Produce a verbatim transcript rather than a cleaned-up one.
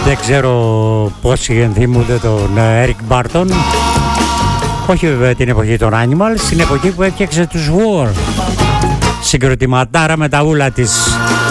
Δεν ξέρω πόσοι ενθυμούνται τον Eric Barton. Όχι βέβαια την εποχή των Animals, την εποχή που έφτιαξε τους War. Συγκροτηματάρα με τα ούλα της.